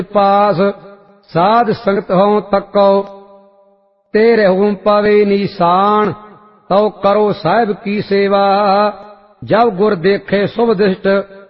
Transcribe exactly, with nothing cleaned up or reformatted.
पास साध संगत हो तको तेरे हुम पावे निशान तो करो साहिब की सेवा जब गुर देखे शुभ दृष्ट